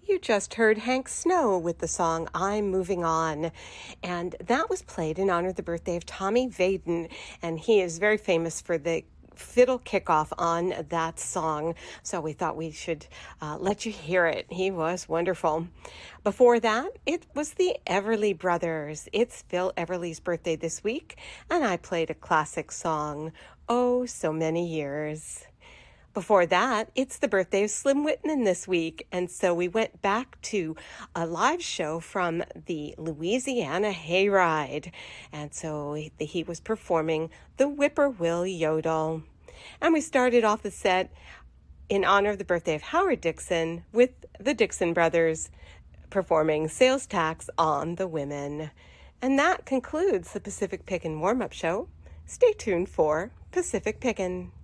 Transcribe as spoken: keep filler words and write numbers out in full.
You just heard Hank Snow with the song I'm Moving On, and that was played in honor of the birthday of Tommy Vaden, and he is very famous for the fiddle kickoff on that song, so we thought we should uh, let you hear it. He was wonderful. Before that, it was the Everly Brothers. It's Phil Everly's birthday this week, and I played a classic song, Oh, So Many Years. Before that, it's the birthday of Slim Whitman this week, and so we went back to a live show from the Louisiana Hayride, and so he, he was performing the Whippoorwill Yodel. And we started off the set in honor of the birthday of Howard Dixon with the Dixon Brothers performing Sales Tax on the Women. And that concludes the Pacific Pickin' Warm-Up Show. Stay tuned for Pacific Pickin'.